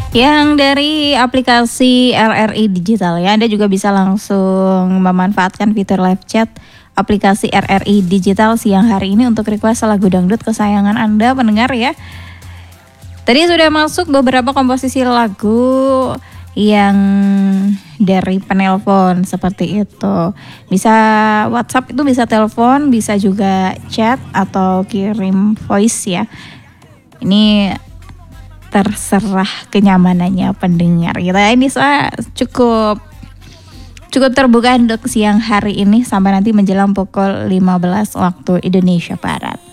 Yang dari aplikasi RRI Digital ya, Anda juga bisa langsung memanfaatkan fitur live chat aplikasi RRI Digital siang hari ini untuk request lagu dangdut kesayangan Anda pendengar ya. Tadi sudah masuk beberapa komposisi lagu yang dari penelpon seperti itu. Bisa WhatsApp, itu bisa telepon, bisa juga chat atau kirim voice ya. Ini terserah kenyamanannya pendengar. Ini cukup terbuka untuk siang hari ini sampai nanti menjelang pukul 15 waktu Indonesia Barat.